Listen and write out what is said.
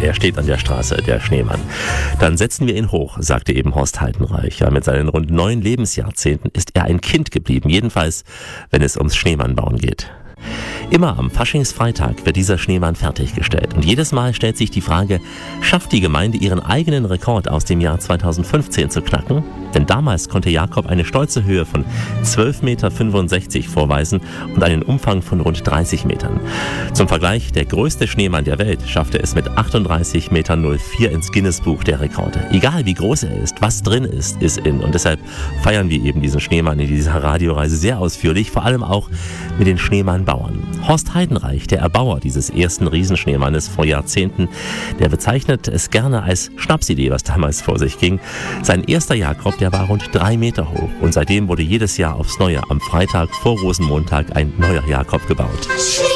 Er steht an der Straße, der Schneemann. Dann setzen wir ihn hoch, sagte eben Horst Heidenreich. Ja, mit seinen rund 9 Lebensjahrzehnten ist er ein Kind geblieben, jedenfalls, wenn es ums Schneemannbauen geht. Immer am Faschingsfreitag wird dieser Schneemann fertiggestellt. Und jedes Mal stellt sich die Frage, schafft die Gemeinde ihren eigenen Rekord aus dem Jahr 2015 zu knacken? Denn damals konnte Jakob eine stolze Höhe von 12,65 Meter vorweisen und einen Umfang von rund 30 Metern. Zum Vergleich, der größte Schneemann der Welt schaffte es mit 38,04 Meter ins Guinness-Buch der Rekorde. Egal wie groß er ist, was drin ist, ist in. Und deshalb feiern wir eben diesen Schneemann in dieser Radioreise sehr ausführlich, vor allem auch mit den Schneemannbauern. Horst Heidenreich, der Erbauer dieses ersten Riesenschneemannes vor Jahrzehnten, der bezeichnet es gerne als Schnapsidee, was damals vor sich ging. Sein erster Jakob, der war rund 3 Meter hoch und seitdem wurde jedes Jahr aufs Neue am Freitag vor Rosenmontag ein neuer Jakob gebaut.